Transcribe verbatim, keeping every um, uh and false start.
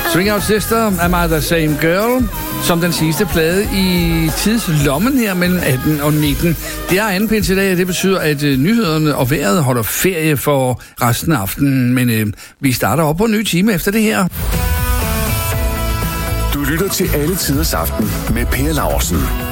Swing Out Sister, Am I the Same Girl, som den sidste plade i tidslommen her mellem atten og nitten. Det er anden pinse i dag, og det betyder, at øh, nyhederne og vejret holder ferie for resten af aftenen. Men øh, vi starter op på en ny time efter det her. Du lytter til Alle Tiders Aften med Per Laursen.